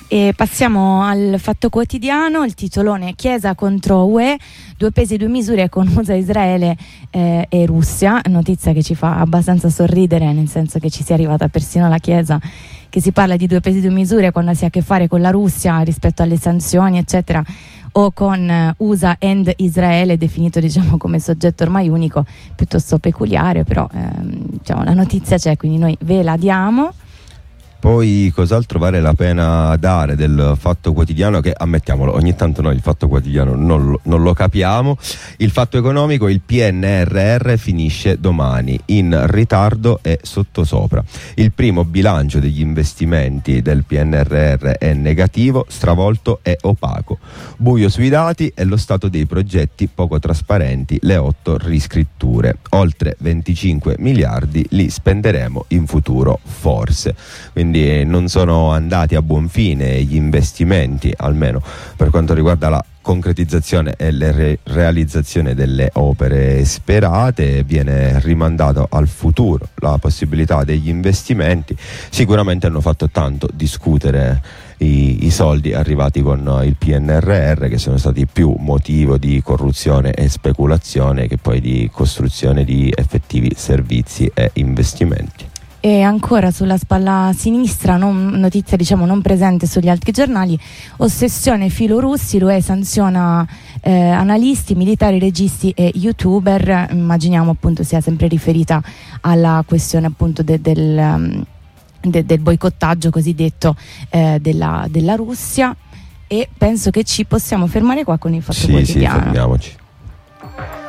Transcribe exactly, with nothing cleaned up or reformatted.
E passiamo al Fatto Quotidiano, il titolone: Chiesa contro U E, due pesi due misure con U S A, Israele eh, e Russia. Notizia che ci fa abbastanza sorridere, nel senso che ci sia arrivata persino la Chiesa, che si parla di due pesi due misure quando si ha a che fare con la Russia rispetto alle sanzioni eccetera, o con U S A and Israele, definito diciamo come soggetto ormai unico, piuttosto peculiare, però ehm, diciamo, la notizia c'è, quindi noi ve la diamo. Poi cos'altro vale la pena dare del Fatto Quotidiano, che ammettiamolo ogni tanto noi il Fatto Quotidiano non lo, non lo capiamo. Il fatto economico: il P N R R finisce domani, in ritardo e sottosopra. Il primo bilancio degli investimenti del P N R R è negativo, stravolto e opaco. Buio sui dati e lo stato dei progetti poco trasparenti, le otto riscritture. Oltre venticinque miliardi li spenderemo in futuro, forse. Quindi non sono andati a buon fine gli investimenti, almeno per quanto riguarda la concretizzazione e la re- realizzazione delle opere sperate. Viene rimandato al futuro la possibilità degli investimenti. Sicuramente hanno fatto tanto discutere i, i soldi arrivati con il P N R R, che sono stati più motivo di corruzione e speculazione che poi di costruzione di effettivi servizi e investimenti. E ancora sulla spalla sinistra, non, notizia diciamo non presente sugli altri giornali: ossessione filorussi, l'U E sanziona eh, analisti, militari, registi e youtuber. Immaginiamo appunto sia sempre riferita alla questione appunto de, del, um, de, del boicottaggio cosiddetto eh, della, della Russia, e penso che ci possiamo fermare qua con il Fatto sì, Quotidiano. Sì, fermiamoci.